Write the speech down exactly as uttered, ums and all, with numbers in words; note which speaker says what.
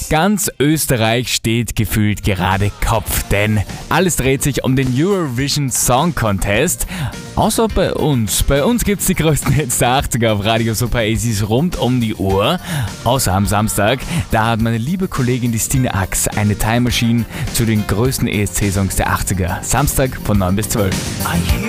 Speaker 1: Ganz Österreich steht gefühlt gerade Kopf, denn alles dreht sich um den Eurovision Song Contest. Außer bei uns. Bei uns gibt's die größten Hits der achtziger auf Radio Super Acys rund um die Uhr. Außer am Samstag, da hat meine liebe Kollegin die Stine Ax eine Time Machine zu den größten E S C-Songs der achtziger. Samstag von neun bis zwölf.